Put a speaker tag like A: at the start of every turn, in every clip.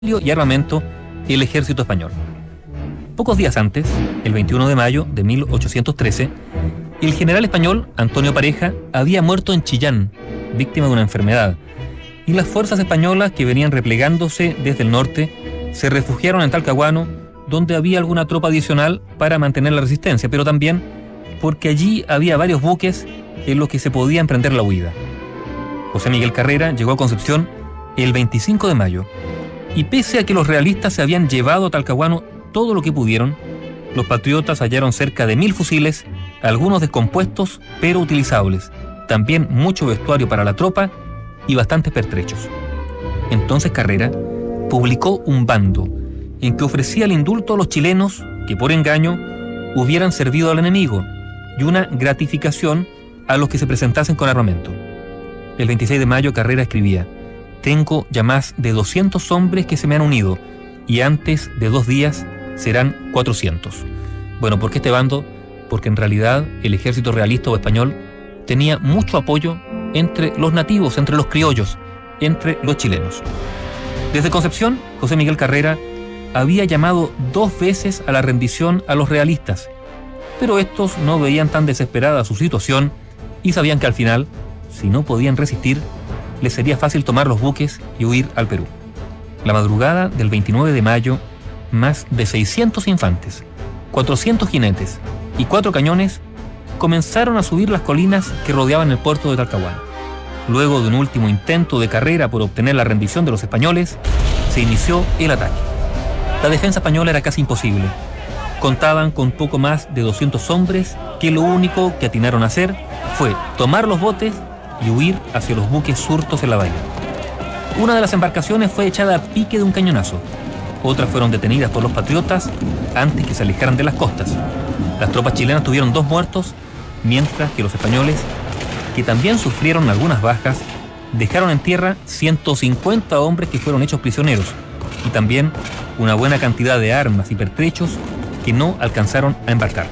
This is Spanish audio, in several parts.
A: y armamento el ejército español. Pocos días antes, el 21 de mayo de 1813, el general español Antonio Pareja había muerto en Chillán, víctima de una enfermedad, y las fuerzas españolas que venían replegándose desde el norte se refugiaron en Talcahuano, donde había alguna tropa adicional para mantener la resistencia, pero también porque allí había varios buques en los que se podía emprender la huida. José Miguel Carrera llegó a Concepción el 25 de mayo, y pese a que los realistas se habían llevado a Talcahuano todo lo que pudieron, los patriotas hallaron cerca de 1000 fusiles, algunos descompuestos pero utilizables, también mucho vestuario para la tropa y bastantes pertrechos. Entonces Carrera publicó un bando en que ofrecía el indulto a los chilenos que por engaño hubieran servido al enemigo y una gratificación a los que se presentasen con armamento. El 26 de mayo Carrera escribía: «Tengo ya más de 200 hombres que se me han unido y antes de 2 días serán 400. Bueno, ¿por qué este bando? Porque en realidad el ejército realista o español tenía mucho apoyo entre los nativos, entre los criollos, entre los chilenos. Desde Concepción, José Miguel Carrera había llamado 2 veces a la rendición a los realistas, pero estos no veían tan desesperada su situación y sabían que al final, si no podían resistir, les sería fácil tomar los buques y huir al Perú. La madrugada del 29 de mayo, más de 600 infantes, 400 jinetes y 4 cañones comenzaron a subir las colinas que rodeaban el puerto de Talcahuano. Luego de un último intento de Carrera por obtener la rendición de los españoles, se inició el ataque. La defensa española era casi imposible. Contaban con poco más de 200 hombres que lo único que atinaron a hacer fue tomar los botes y huir hacia los buques surtos en la bahía. Una de las embarcaciones fue echada a pique de un cañonazo. Otras fueron detenidas por los patriotas antes que se alejaran de las costas. Las tropas chilenas tuvieron 2 muertos, mientras que los españoles, que también sufrieron algunas bajas, dejaron en tierra 150 hombres que fueron hechos prisioneros y también una buena cantidad de armas y pertrechos que no alcanzaron a embarcar.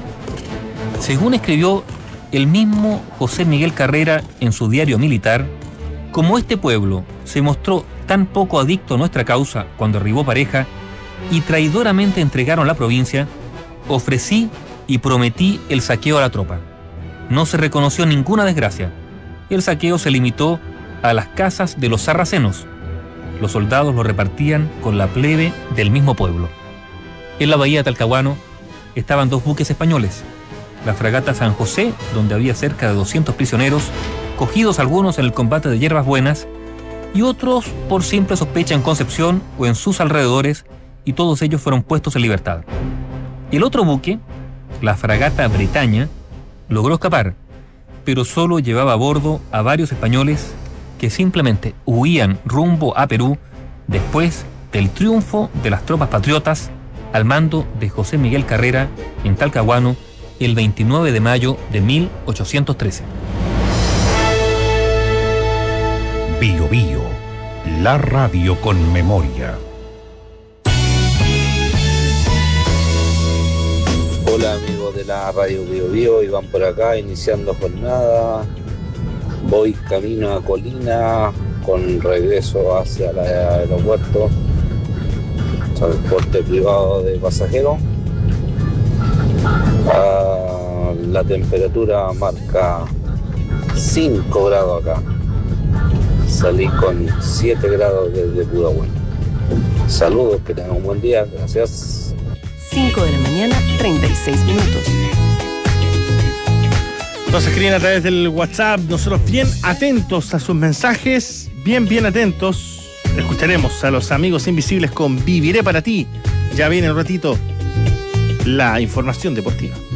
A: Según escribió el mismo José Miguel Carrera en su diario militar, como este pueblo se mostró tan poco adicto a nuestra causa cuando arribó Pareja y traidoramente entregaron la provincia, ofrecí y prometí el saqueo a la tropa. No se reconoció ninguna desgracia. El saqueo se limitó a las casas de los sarracenos. Los soldados lo repartían con la plebe del mismo pueblo. En la bahía de Talcahuano estaban 2 buques españoles: la fragata San José, donde había cerca de 200 prisioneros, cogidos algunos en el combate de Hierbas Buenas, y otros por simple sospecha en Concepción o en sus alrededores, y todos ellos fueron puestos en libertad. El otro buque, la fragata Bretaña, logró escapar, pero solo llevaba a bordo a varios españoles que simplemente huían rumbo a Perú después del triunfo de las tropas patriotas al mando de José Miguel Carrera en Talcahuano el 29 de mayo de 1813.
B: Bio Bio, la radio con memoria.
C: Hola amigos de la radio Bio Bio, Iván por acá, iniciando jornada. Voy camino a Colina con regreso hacia el aeropuerto, transporte privado de pasajeros. La temperatura marca 5 grados acá. Salí con 7 grados desde Pudahuel. Saludos, que tengan un buen día, gracias.
D: 5 de la mañana, 36 minutos.
E: Nos escriben a través del WhatsApp, nosotros bien atentos a sus mensajes, bien atentos. Escucharemos a los amigos invisibles con Viviré para ti. Ya viene un ratito la información deportiva.